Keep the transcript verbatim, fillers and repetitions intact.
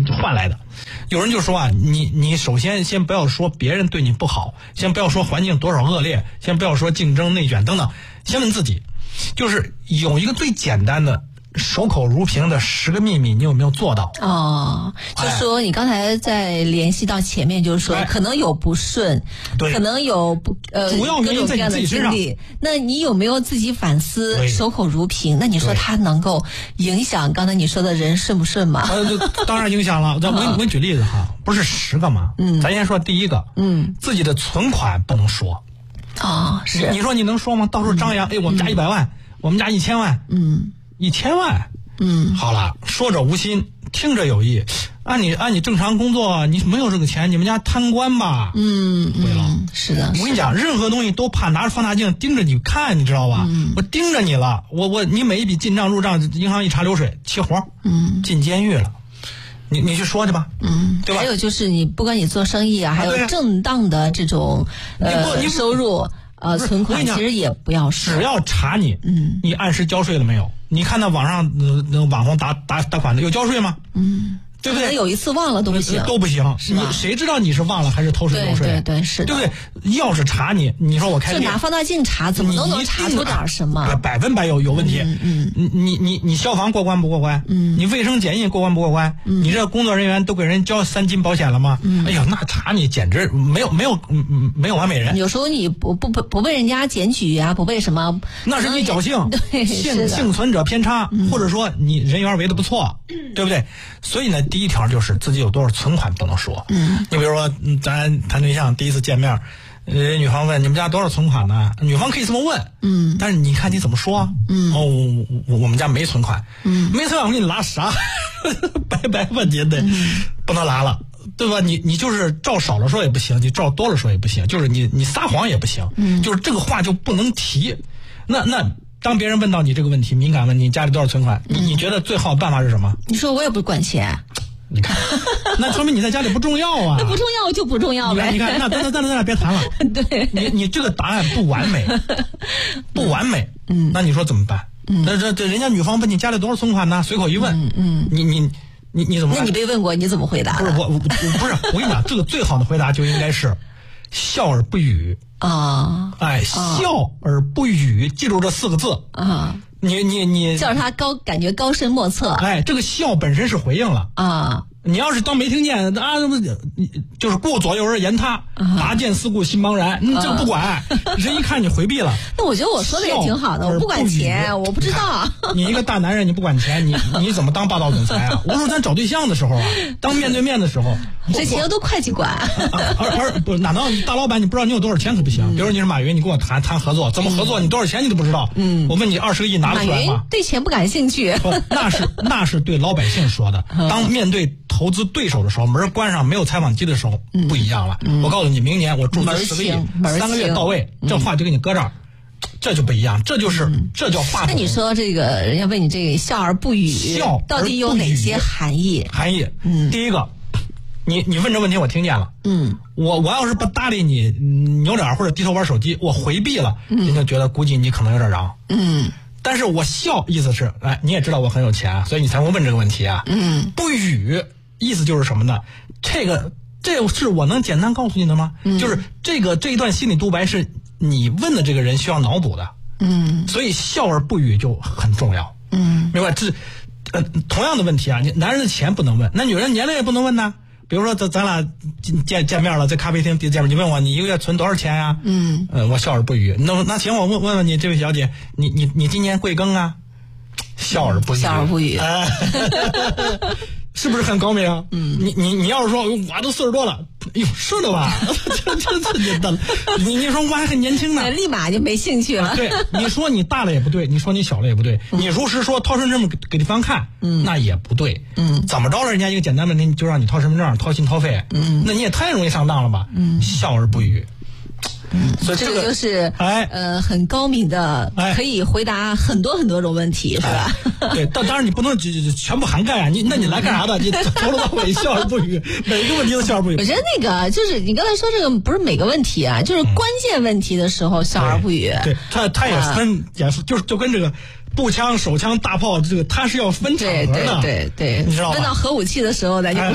换来的。有人就说啊，你你首先先不要说别人对你不好，先不要说环境多少恶劣，先不要说竞争内卷等等，先问自己，就是有一个最简单的守口如瓶的十个秘密，你有没有做到？ 哦，就说你刚才在联系到前面，就是说、哎、可能有不顺， 对， 可能有不呃主要原因在你自己身上。 那你有没有自己反思，守口如瓶？那你说它能够影响刚才你说的人顺不顺吗？ 呃，当然影响了。我我我举例子哈，不是十个吗？嗯，咱先说第一个，嗯，自己的存款不能说。 哦，是。 你说你能说吗？到时候张扬，哎、嗯，我们家一百万、嗯，我们家一千万，嗯。一千万，嗯，好了，说者无心，听者有意。按你按你正常工作，你没有这个钱，你们家贪官吧？ 嗯， 对了， 嗯、是的。 我跟你讲，任何东西都怕拿着放大镜盯着你看，你知道吧？嗯、我盯着你了，我我你每一笔进账入账，银行一查流水，起活，嗯，进监狱了。你你去说去吧，嗯，对吧？ 还有就是你不管你做生意啊，还有正当的这种、啊、呃你收入。呃，存款其实也不要说， 只要查你，嗯，你按时交税了没有？你看那网上那、呃、网红打打打款的有交税吗？嗯，对不对？ 有一次忘了都不行， 都不行，是吧？谁知道你是忘了还是偷税漏税？ 对对对，是的， 对不对？要是查你，你说我开店， 就拿放大镜查，怎么都能查出点什么？ 百分百有有问题。嗯嗯，你你你你消防过关不过关？嗯，你卫生检疫过关不过关？嗯，你这工作人员都给人交三金保险了吗？嗯，哎呀，那查你简直没有没有嗯没有完美人。 有时候你不不不不被人家检举啊，不被什么， 那是你侥幸， 对， 幸幸存者偏差，嗯、或者说你人缘围得不错，嗯、对不对？所以呢，第一条就是自己有多少存款不能说。嗯，你比如说，咱谈对象第一次见面，呃，女方问你们家多少存款呢？女方可以这么问，嗯，但是你看你怎么说？嗯，哦，我我们家没存款，嗯，没存款我给你拉啥？白白问您的，嗯、不能拉了。对吧？你你就是照少了说也不行，你照多了说也不行，就是你你撒谎也不行，嗯，就是这个话就不能提。那那当别人问到你这个问题，敏感问你家里多少存款，嗯、你你觉得最好的办法是什么？ 你说我也不管钱。 你看，那说明你在家里不重要啊。 那不重要就不重要呗。 你看，那咱咱咱俩别谈了。 对， 你你这个答案不完美，不完美。嗯，那你说怎么办？嗯，那这这人家女方问你家里多少存款呢？随口一问，嗯嗯，你你。你你怎么？ 那你被问过，你怎么回答？ 不是我我不是我跟你讲，这个最好的回答就应该是笑而不语啊！哎，笑而不语，记住这四个字啊！你你你， 叫他高，感觉高深莫测。 哎，这个笑本身是回应了啊！你要是当没听见啊，就是顾左右而言他，拔剑四顾心茫然，你这个不管，人一看你回避了。 那我觉得我说的也挺好的，我不管钱，我不知道。 你一个大男人，你不管钱，你你怎么当霸道总裁啊？我说咱找对象的时候啊，当面对面的时候， 这钱都会计管。 而而不哪能大老板，你不知道你有多少钱可不行。比如说你是马云，你跟我谈谈合作，怎么合作？你多少钱你都不知道。嗯，我问你二十个亿拿得出来吗？ 马云对钱不感兴趣。 那是那是对老百姓说的。当面对投资对手的时候，门关上没有采访机的时候，嗯、不一样了。嗯、我告诉你，明年我注资十个亿，三个月到位，嗯、这话就给你搁这儿，这就不一样，这就是、嗯、这叫话。 那你说这个人家问你这个笑而不语， 笑到底有哪些含义？ 含义，嗯，第一个，你你问这问题我听见了，嗯，我我要是不搭理你，扭脸或者低头玩手机，我回避了，嗯、人家觉得估计你可能有点瓤，嗯。但是我笑，意思是，哎，你也知道我很有钱，所以你才会问这个问题啊。嗯，不语，意思就是什么呢？这个，这是我能简单告诉你的吗？嗯，就是这个这一段心理独白是你问的这个人需要脑补的。嗯，所以笑而不语就很重要。嗯，明白？这，呃，同样的问题啊，你男人的钱不能问，那女人年龄也不能问呢。比如说咱咱俩见见面了，在咖啡厅第一次见面，你问我你一个月存多少钱呀、啊？嗯，呃，我笑而不语。那那行，我问问问你，这位小姐，你你你今年贵庚啊？笑而不语， 笑而不语， 哎，是不是很高明啊？嗯，你你你要是说我都四十多了，哎呦，是的吧？这这这这，你你说我还很年轻呢， 立马就没兴趣了。 对，你说你大了也不对，你说你小了也不对，嗯、你如实说掏身份证给给对方看，嗯，那也不对，嗯，怎么着了？人家一个简单问题就让你掏身份证、掏心掏肺，嗯，那你也太容易上当了吧？嗯，笑而不语。 嗯，所以这个就是哎呃很高明的，哎、可以回答很多很多种问题，是吧？ 哎、对，但当然你不能全部涵盖啊！你那你来干啥的？你从头到尾笑而不语，每一个问题都笑而不语。 我觉得那个就是你刚才说这个不是每个问题啊，就是关键问题的时候笑而不语。 嗯、对，他他也分，也是就是就跟这个步枪、手枪、大炮，这个他是要分场合的， 对对对， 你知道吧？ 分到核武器的时候，咱就。